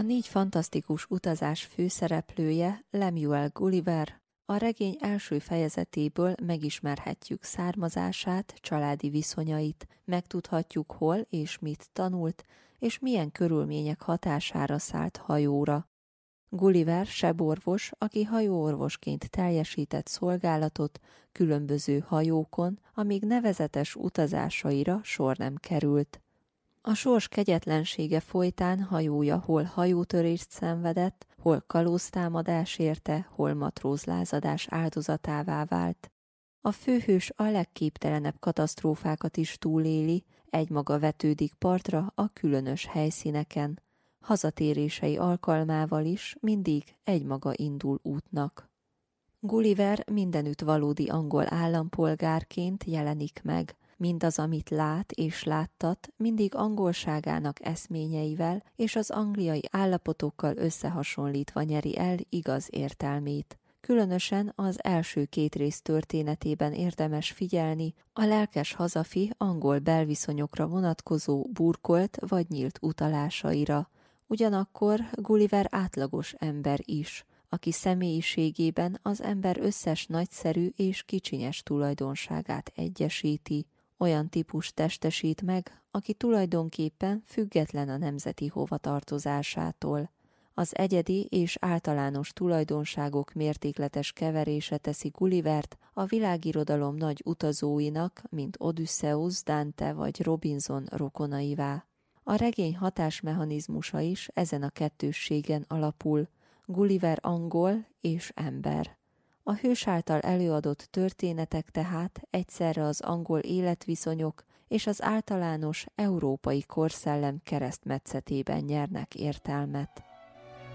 A 4 fantasztikus utazás főszereplője Lemuel Gulliver. A regény első fejezetéből megismerhetjük származását, családi viszonyait, megtudhatjuk hol és mit tanult, és milyen körülmények hatására szállt hajóra. Gulliver seborvos, aki hajóorvosként teljesített szolgálatot különböző hajókon, amíg nevezetes utazásaira sor nem került. A sors kegyetlensége folytán hajója hol hajótörést szenvedett, hol kalóztámadás érte, hol matrózlázadás áldozatává vált. A főhős a legképtelenebb katasztrófákat is túléli, egymaga vetődik partra a különös helyszíneken. Hazatérései alkalmával is mindig egymaga indul útnak. Gulliver mindenütt valódi angol állampolgárként jelenik meg. Mindaz, amit lát és láttat, mindig angolságának eszményeivel és az angliai állapotokkal összehasonlítva nyeri el igaz értelmét. Különösen az első 2 rész történetében érdemes figyelni a lelkes hazafi angol belviszonyokra vonatkozó burkolt vagy nyílt utalásaira. Ugyanakkor Gulliver átlagos ember is, aki személyiségében az ember összes nagyszerű és kicsinyes tulajdonságát egyesíti. Olyan típus testesít meg, aki tulajdonképpen független a nemzeti hovatartozásától. Az egyedi és általános tulajdonságok mértékletes keverése teszi Gullivert a világirodalom nagy utazóinak, mint Odysseus, Dante vagy Robinson rokonaivá. A regény hatásmechanizmusa is ezen a kettősségen alapul. Gulliver angol és ember. A hős által előadott történetek tehát egyszerre az angol életviszonyok és az általános európai korszellem keresztmetszetében nyernek értelmet.